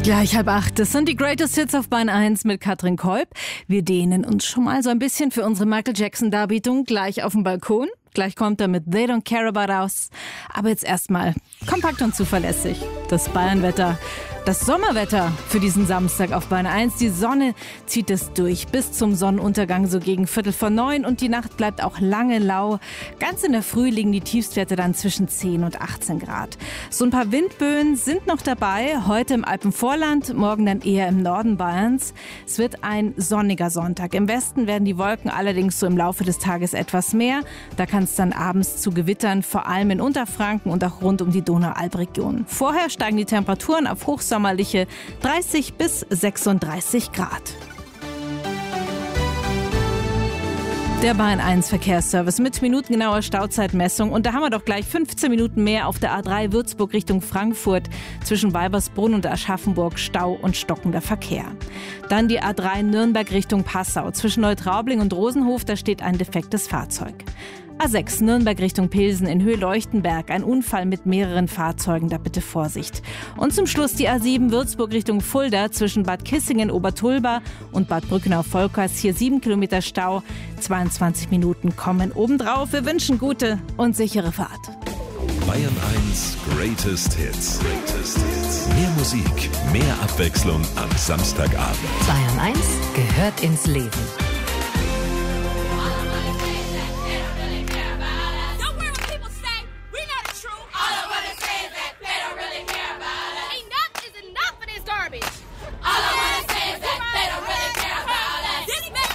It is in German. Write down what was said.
Gleich 7:30. Das sind die Greatest Hits auf Bahn 1 mit Katrin Kolb. Wir dehnen uns schon mal so ein bisschen für unsere Michael Jackson-Darbietung gleich auf dem Balkon. Gleich kommt er mit They Don't Care About Us. Aber jetzt erstmal kompakt und zuverlässig. Das Bayernwetter. Das Sommerwetter für diesen Samstag auf Bahn 1. Die Sonne zieht es durch bis zum Sonnenuntergang so gegen 8:45 und die Nacht bleibt auch lange lau. Ganz in der Früh liegen die Tiefstwerte dann zwischen 10 und 18 Grad. So ein paar Windböen sind noch dabei. Heute im Alpenvorland, morgen dann eher im Norden Bayerns. Es wird ein sonniger Sonntag. Im Westen werden die Wolken allerdings so im Laufe des Tages etwas mehr. Da kann es dann abends zu Gewittern, vor allem in Unterfranken und auch rund um die Donau-Alb-Region. Vorher steigen die Temperaturen auf hochsommerliche 30 bis 36 Grad. Der Bahn 1 Verkehrsservice mit minutengenauer Stauzeitmessung. Und da haben wir doch gleich 15 Minuten mehr auf der A3 Würzburg Richtung Frankfurt. Zwischen Weibersbrunn und Aschaffenburg Stau und stockender Verkehr. Dann die A3 Nürnberg Richtung Passau. Zwischen Neutraubling und Rosenhof, da steht ein defektes Fahrzeug. A6 Nürnberg Richtung Pilsen in Höhe Leuchtenberg. Ein Unfall mit mehreren Fahrzeugen, da bitte Vorsicht. Und zum Schluss die A7 Würzburg Richtung Fulda zwischen Bad Kissingen Obertulba und Bad Brückenau-Volkers. Hier 7 Kilometer Stau, 22 Minuten kommen obendrauf. Wir wünschen gute und sichere Fahrt. Bayern 1 Greatest Hits. Mehr Musik, mehr Abwechslung am Samstagabend. Bayern 1 gehört ins Leben.